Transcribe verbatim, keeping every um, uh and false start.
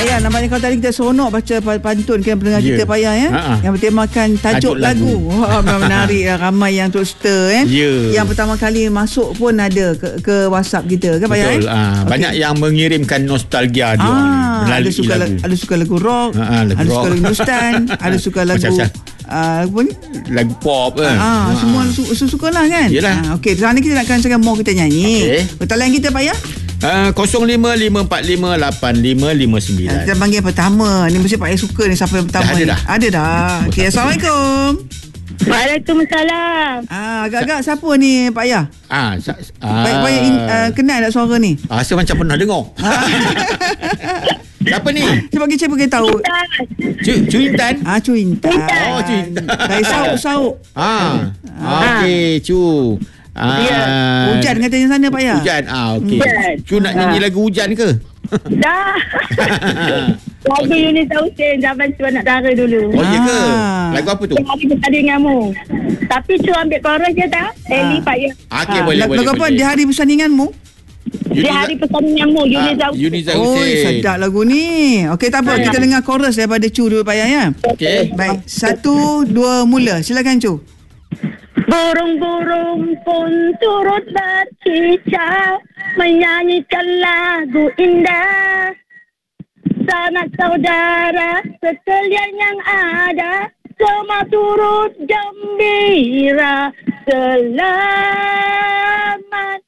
Payah, nampaknya kalau tadi kita seronok baca pantun kan pendengar yeah. kita Payah ya. Ha-ha. Yang bertemakan tajuk, tajuk lagu. Wah, memang menarik lah. Ramai yang terus stir eh. Yeah. Yang pertama kali masuk pun ada ke, ke WhatsApp kita kan Payah. Betul. Eh? Ha, okay. Banyak yang mengirimkan nostalgia dia. Ah, ada suka lagu. ada suka lagu rock, ha, lagu ada rock. suka lagu Hindustan, ada suka lagu Uh, apa ni? Lagu pop kan. Ah, ha. Semua su- su-suka lah kan. Yalah. Ha, okey, sekarang ni kita nakkan sekarang mau kita nyanyi. Okay. Bertalian kita Payah. Uh, kosong lima lima empat lima lapan lima lima sembilan. Kita panggil pertama. Ni mesti Pak Ayah suka ni siapa yang pertama dah ada ni. Dah. Ada dah. Okey, Assalamualaikum. Waalaikumsalam. Ah, agak-agak siapa ni Pak Ayah? Ah, sa- Pak Ayah uh, kenal tak suara ni? Ah, saya macam pernah dengar. Siapa ni? Cuba kita bagi tahu. Cu Intan. Ah, Cu Intan. Oh, Cu Intan. Dari Sauk-Sauk. Ah. ah. Okey, Cu. Ah. Ya. Hujan katanya sana Pak Ayah. Hujan. Ah, okey. Cu nak nyanyi lagu hujan ke? Dah. Lagu Yuni Tausin zaman Cu Anak Dara dulu. Oh, iya ke? Lagu apa tu? Hari bersanding denganmu. Tapi Cu ambil chorus je tak? Eli Pak Ayah. Okey, boleh, boleh. Lagu apa? Di hari bersandinganmu? Di hari persandinganmu Yuni Tausin. Yuni Tausin. Oh, sedap lagu ni. Okey, tak apa. Kita dengar chorus daripada Cu dulu Pak Ayah ya. Okey. Baik, satu, dua, mula. Silakan Cu. Burung-burung pun turut berkicau menyanyikan lagu indah. Sanak saudara sekalian yang ada semua turut gembira. Selamat